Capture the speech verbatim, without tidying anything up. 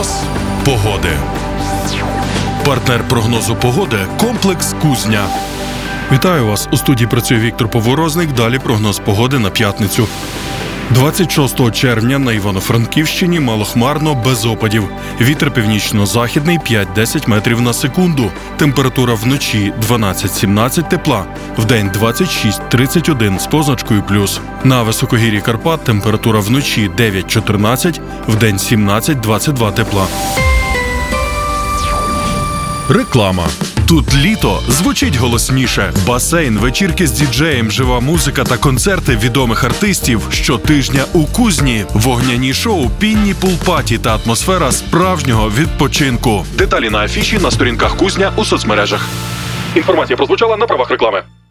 Прогноз погоди. Партнер прогнозу погоди – комплекс «Кузня». Вітаю вас! У студії працює Віктор Поворозник. Далі прогноз погоди на п'ятницю. двадцять шостого червня на Івано-Франківщині малохмарно, без опадів. Вітер північно-західний п'ять-десять метрів на секунду. Температура вночі дванадцять-сімнадцять тепла. Вдень двадцять шість тридцять один з позначкою плюс. На високогір'ї Карпат температура вночі дев'ять-чотирнадцять, вдень сімнадцять-двадцять два тепла. Реклама. Тут літо звучить голосніше. Басейн, вечірки з діджеєм, жива музика та концерти відомих артистів щотижня у Кузні. Вогняні шоу, пінні пул-паті та атмосфера справжнього відпочинку. Деталі на афіші на сторінках Кузня у соцмережах. Інформація прозвучала на правах реклами.